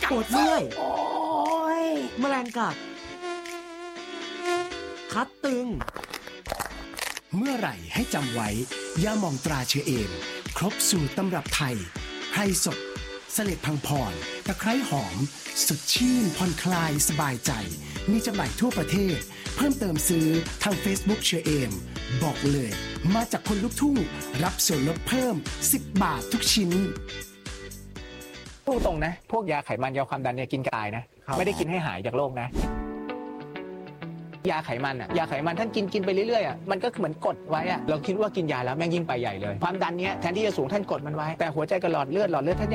ปวดเมื่อยโอ้ยแมลงกัดคัดตึงเมื่อไหร่ให้จำไว้ยาหม่องตราเชอเอมครบสูตรตำรับไทยไพรสดเสล็ดพังพรตะไคร้หอมสดชื่นผ่อนคลายสบายใจมีจำหน่ายทั่วประเทศเพิ่มเติมซื้อทาง Facebook เชอเอมบอกเลยมาจากคนลุกทุ่งรับส่วนลดเพิ่ม10 บาททุกชิ้นพูดตรงนะพวกยาไขมันยาความดันเนี่ยกินกระตายนะไม่ได้กินให้หายจากโรคนะยาไขมันท่านกินไปเรื่อยๆมันก็เหมือนกดไว้เราคิดว่ากินยาแล้วแม่งยิ่งไปใหญ่เลยความดันเนี้ยแทนที่จะสูงท่านกดมันไว้แต่หัวใจกับหลอดเลือดท่าน